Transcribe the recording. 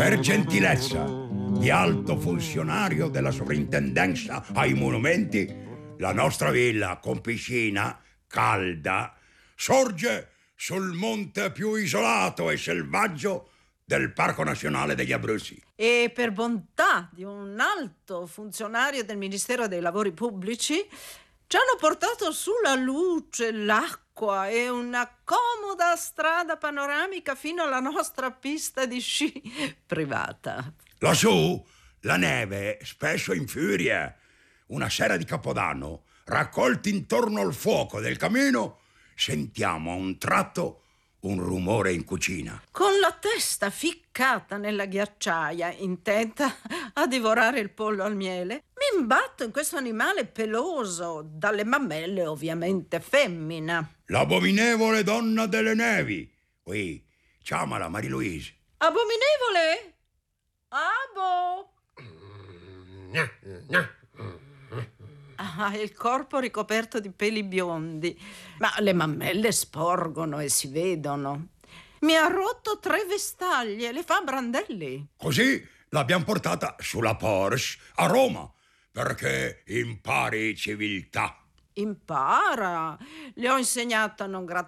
Per gentilezza di alto funzionario della sovrintendenza ai monumenti, la nostra villa con piscina calda sorge sul monte più isolato e selvaggio del Parco Nazionale degli Abruzzi. E per bontà di un alto funzionario del Ministero dei Lavori Pubblici ci hanno portato sulla luce, l'acqua e una comoda strada panoramica fino alla nostra pista di sci privata. Lassù la neve spesso infuria. Una sera di Capodanno, raccolti intorno al fuoco del camino, sentiamo a un tratto un rumore in cucina. Con la testa ficcata nella ghiacciaia, intenta a divorare il pollo al miele, mi imbatto in questo animale peloso, dalle mammelle ovviamente femmina. L'abominevole donna delle nevi. Oui, chiamala Marie-Louise. Abominevole? Abo! Ah, il corpo ricoperto di peli biondi, ma le mammelle sporgono e si vedono. Mi ha rotto 3 vestaglie, le fa a brandelli. Così l'abbiamo portata sulla Porsche a Roma, perché impari civiltà. Impara. Le ho insegnato a non